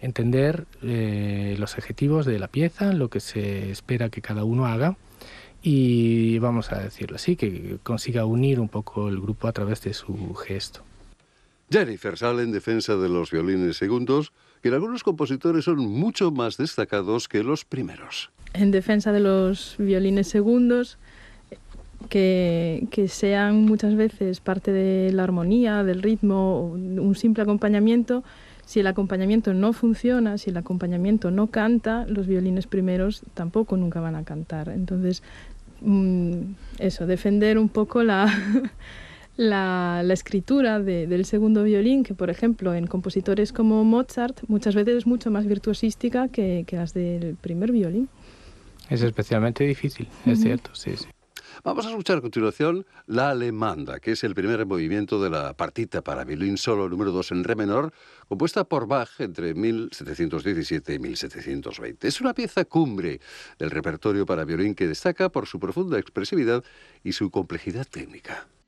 entender los objetivos de la pieza, lo que se espera que cada uno haga y, vamos a decirlo así, que consiga unir un poco el grupo a través de su gesto. Jennifer sale en defensa de los violines segundos, que en algunos compositores son mucho más destacados que los primeros. En defensa de los violines segundos, que sean muchas veces parte de la armonía, del ritmo, un simple acompañamiento. Si el acompañamiento no funciona, si el acompañamiento no canta, los violines primeros tampoco nunca van a cantar. Entonces, eso, defender un poco la escritura del segundo violín, que por ejemplo en compositores como Mozart muchas veces es mucho más virtuosística que las del primer violín. Es especialmente difícil, es cierto, sí, sí. Vamos a escuchar a continuación la Alemanda, que es el primer movimiento de la partita para violín solo número 2 en re menor, compuesta por Bach entre 1717 y 1720. Es una pieza cumbre del repertorio para violín que destaca por su profunda expresividad y su complejidad técnica.